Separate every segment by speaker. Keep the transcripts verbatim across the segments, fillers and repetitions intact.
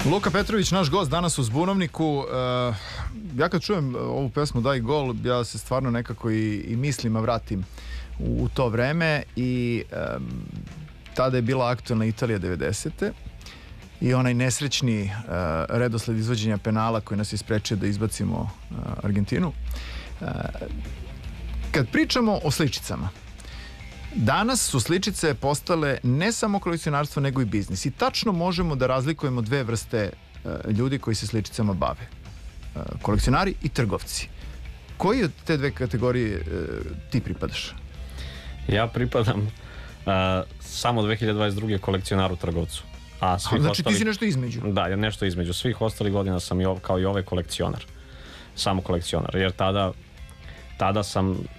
Speaker 1: Luka Petrović, naš gost danas u Zbunovniku. Ja kad čujem ovu pesmu Daj gol, ja se stvarno nekako i, i mislima vratim u, u to vreme i um, tada je bila aktualna Italija devedesete i onaj nesrećni uh, redosled izvođenja penala koji nas je sprečio da izbacimo uh, Argentinu. Uh, kad pričamo o sličicama, danas su sličice postale ne samo kolekcionarstvo nego i biznis i tačno možemo da razlikujemo dve vrste uh, ljudi koji se sličicama bave. Uh, kolekcionari i trgovci. Koji od te dve kategorije uh, ti pripadaš?
Speaker 2: Ja pripadam uh, samo dve hiljade dvadeset druge kolekcionaru trgovcu. A svih
Speaker 1: znači
Speaker 2: ostali,
Speaker 1: ti si nešto između?
Speaker 2: Da, ja nešto između. Svih ostalih godina sam i ov, kao i ove kolekcionar. Samo kolekcionar. Jer tada, tada sam uh,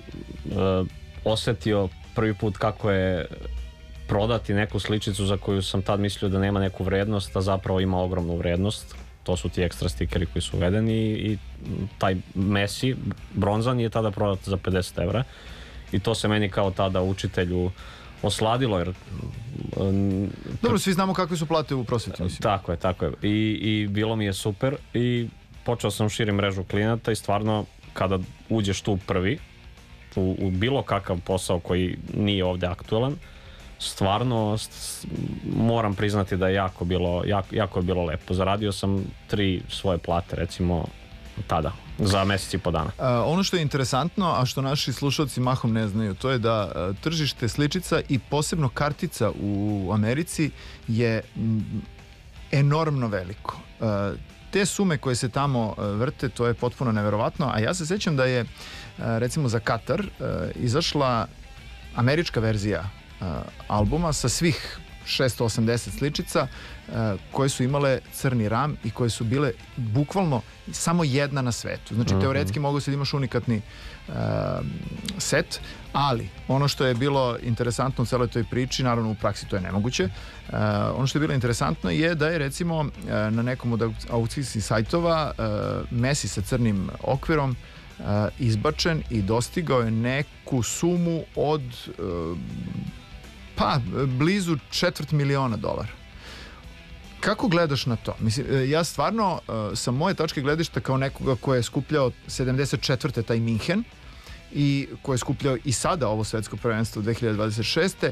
Speaker 2: osetio prvi put kako je prodati neku sličicu za koju sam tad mislio da nema neku vrednost, a zapravo ima ogromnu vrednost. To su ti ekstra stikeri koji su uvedeni i taj Messi, bronzan, je tada prodat za pedeset evra. I to se meni kao tada učitelju osladilo, jer... Um,
Speaker 1: Dobro, svi znamo kakve su plate u prosveti, mislim.
Speaker 2: Tako je, tako je. I, i bilo mi je super i počeo sam širim mrežu klijenata i stvarno kada uđeš tu prvi u, u bilo kakav posao koji nije ovde aktualan, stvarno st, moram priznati da je jako bilo, jako, jako je bilo lepo. Zaradio sam tri svoje plate, recimo, tada, za mesec i po dana.
Speaker 1: A, ono što je interesantno, a što naši slušalci mahom ne znaju, to je da a, tržište sličica i posebno kartica u Americi je m, enormno veliko. A, te sume koje se tamo a, vrte, to je potpuno neverovatno, a ja se sećam da je a, recimo za Katar a, izašla američka verzija a, albuma sa svih šesto osamdeset sličica uh, koje su imale crni ram i koje su bile bukvalno samo jedna na svetu. Znači, mm-hmm. teoretski mogu se da imaš unikatni uh, set, ali ono što je bilo interesantno u celoj toj priči, naravno u praksi to je nemoguće, uh, ono što je bilo interesantno je da je recimo uh, na nekom od aukcijskih sajtova uh, Messi sa crnim okvirom uh, izbačen i dostigao je neku sumu od uh, pa blizu četvrt miliona dolara. Kako gledaš na to? Mislim, ja stvarno sa moje tačke gledišta kao nekoga ko je skupljao sedamdeset četvrte taj Minhen i ko je skupljao i sada ovo svetsko prvenstvo dve hiljade dvadeset šeste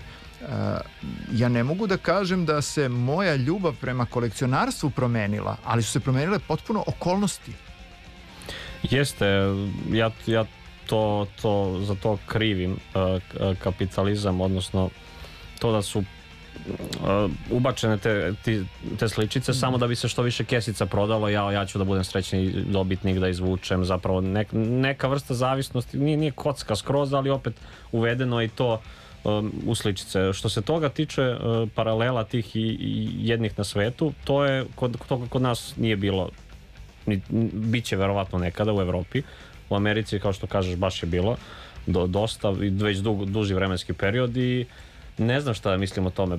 Speaker 1: ja ne mogu da kažem da se moja ljubav prema kolekcionarstvu promenila, ali su se promenile potpuno okolnosti.
Speaker 2: Jeste, ja, ja to, to, za to krivim kapitalizam, odnosno to da su uh, ubačene te, te, te sličice mm. samo da bi se što više kesica prodalo, ja, ja ću da budem srećni dobitnik, da izvučem, zapravo nek, neka vrsta zavisnosti, nije, nije kocka skroz, ali opet uvedeno i to um, u sličice. Što se toga tiče uh, paralela tih i, i jednih na svetu, to je, kod, toga kod nas nije bilo, ni, bit će verovatno nekada u Evropi, u Americi, kao što kažeš, baš je bilo do, dosta, već dug, duži vremenski period i ne znam šta da mislim o tome.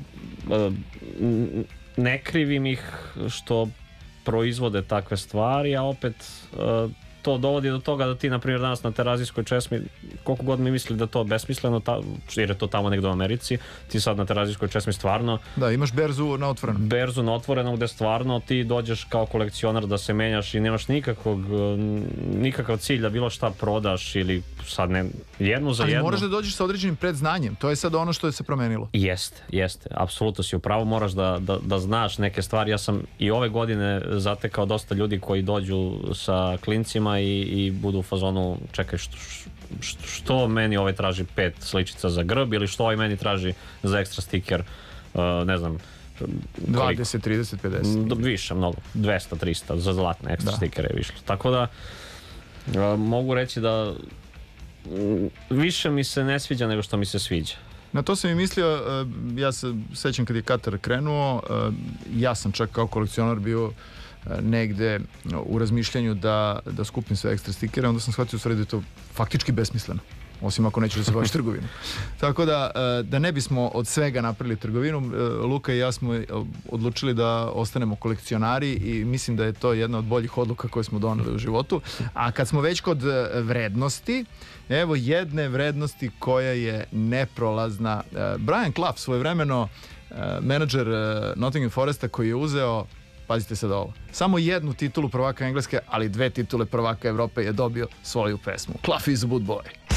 Speaker 2: Ne krivim ih što proizvode takve stvari, a opet to dovodi do toga da ti, na primjer, danas na Terazijskoj česmi, koliko god mi misli da to besmisleno, ta, jer je to tamo negdje u Americi, ti sad na Terazijskoj česmi stvarno...
Speaker 1: Da, imaš berzu na otvorenom.
Speaker 2: Berzu na otvorenom, gde stvarno ti dođeš kao kolekcionar da se menjaš i nemaš nikakvog, nikakav cilj da bilo šta prodaš ili sad ne, jednu za
Speaker 1: ali
Speaker 2: jednu.
Speaker 1: Ali moraš da dođeš sa određenim predznanjem, to je sad ono što je se promenilo.
Speaker 2: Jeste, jeste, apsolutno si upravo, moraš da, da, da znaš neke stvari. Ja sam i ove godine zatekao dosta ljudi koji dođu sa klincima i, i budu u fazonu, čekaj, što, što, što meni ovaj traži pet sličica za grb ili što ovaj meni traži za ekstra stiker, uh, ne znam,
Speaker 1: dvadeset, trideset, pedeset.
Speaker 2: Više, mnogo, dvesta, trista za zlatne ekstra da. Stikere je višlo. Tako da uh, mogu reći da um, više mi se ne sviđa nego što mi se sviđa.
Speaker 1: Na to sam i mislio, uh, ja se sećam kad je Katar krenuo, uh, ja sam čak kao kolekcionar bio negde u razmišljanju da, da skupim sve ekstra stikere, onda sam shvatio u stvari da je to faktički besmisleno, osim ako nećeš da se baviš trgovinom. Tako da, da ne bismo od svega napravili trgovinu, Luka i ja smo odlučili da ostanemo kolekcionari i mislim da je to jedna od boljih odluka koje smo doneli u životu. A kad smo već kod vrednosti, evo jedne vrednosti koja je neprolazna. Brian Clough, svojevremeno menadžer Nottingham Foresta, koji je uzeo pazite sad ovo, samo jednu titulu prvaka Engleske, ali dve titule prvaka Evrope je dobio svoju pesmu. Cluff is a Good Boy.